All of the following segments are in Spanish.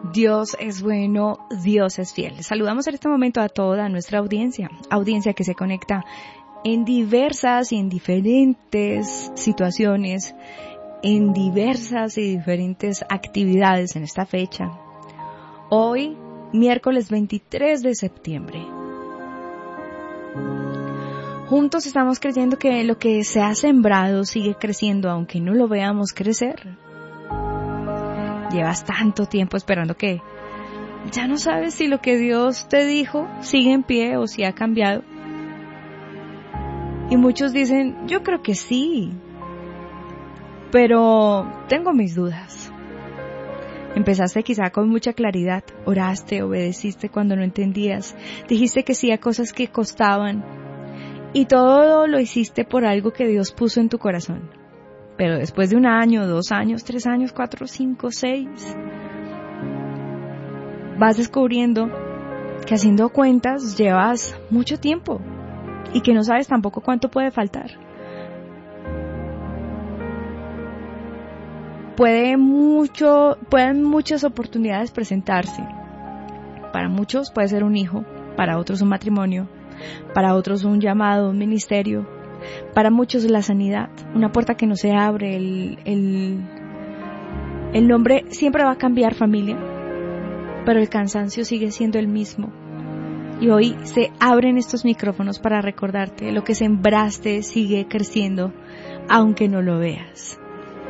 Dios es bueno, Dios es fiel. Saludamos en este momento a toda nuestra audiencia que se conecta en diversas y en diferentes situaciones, en diversas y diferentes actividades en esta fecha. Hoy, miércoles 23 de septiembre. Juntos estamos creyendo que lo que se ha sembrado sigue creciendo, aunque no lo veamos crecer. Llevas tanto tiempo esperando que ya no sabes si lo que Dios te dijo sigue en pie o si ha cambiado. Y muchos dicen, yo creo que sí, pero tengo mis dudas. Empezaste quizá con mucha claridad, oraste, obedeciste cuando no entendías, dijiste que sí a cosas que costaban y todo lo hiciste por algo que Dios puso en tu corazón. Pero después de 1 año, 2 años, 3 años, 4, 5, 6, vas descubriendo que haciendo cuentas llevas mucho tiempo y que no sabes tampoco cuánto puede faltar. Pueden muchas oportunidades presentarse. Para muchos puede ser un hijo, para otros un matrimonio, para otros un llamado, un ministerio. Para muchos la sanidad, una puerta que no se abre, el nombre siempre va a cambiar, familia, pero el cansancio sigue siendo el mismo. Y hoy se abren estos micrófonos para recordarte, lo que sembraste sigue creciendo, aunque no lo veas.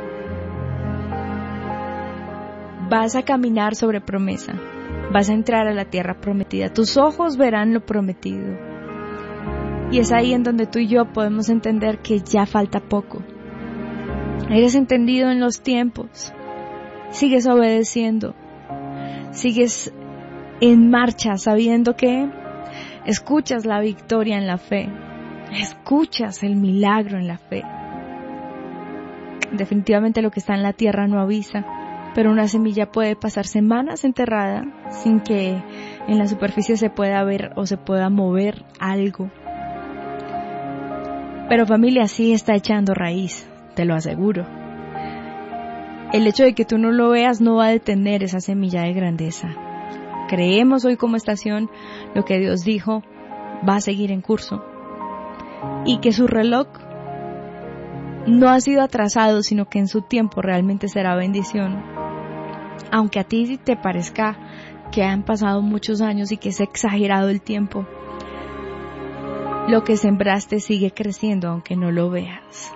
Vas a caminar sobre promesa, vas a entrar a la tierra prometida, tus ojos verán lo prometido. Y es ahí en donde tú y yo podemos entender que ya falta poco. Eres entendido en los tiempos. Sigues obedeciendo. Sigues en marcha sabiendo que escuchas la victoria en la fe. Escuchas el milagro en la fe. Definitivamente lo que está en la tierra no avisa, pero una semilla puede pasar semanas enterrada sin que en la superficie se pueda ver o se pueda mover algo. Pero familia, sí está echando raíz, te lo aseguro. El hecho de que tú no lo veas no va a detener esa semilla de grandeza. Creemos hoy como estación lo que Dios dijo va a seguir en curso. Y que su reloj no ha sido atrasado, sino que en su tiempo realmente será bendición. Aunque a ti te parezca que han pasado muchos años y que es exagerado el tiempo, lo que sembraste sigue creciendo aunque no lo veas.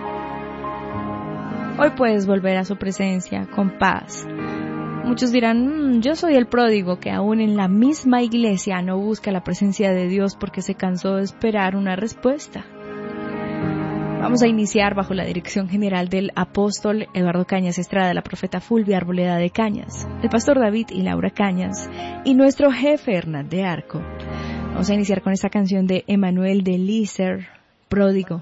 Hoy puedes volver a su presencia con paz. Muchos dirán, yo soy el pródigo que aún en la misma iglesia no busca la presencia de Dios porque se cansó de esperar una respuesta. Vamos a iniciar bajo la dirección general del apóstol Eduardo Cañas Estrada, la profeta Fulvia Arboleda de Cañas, el pastor David y Laura Cañas y nuestro jefe Hernán de Arco. Vamos a iniciar con esta canción de Emanuel de Lícer, Pródigo.